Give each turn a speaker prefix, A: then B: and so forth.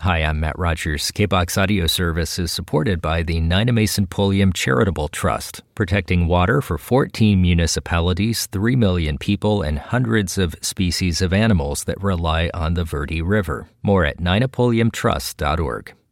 A: Hi, I'm Matt Rogers. KBOX Audio Service is supported by the Nynamason Pulliam Charitable Trust, protecting water for 14 municipalities, 3 million people, and hundreds of species of animals that rely on the Verde River. More at nynapulliamtrust.org.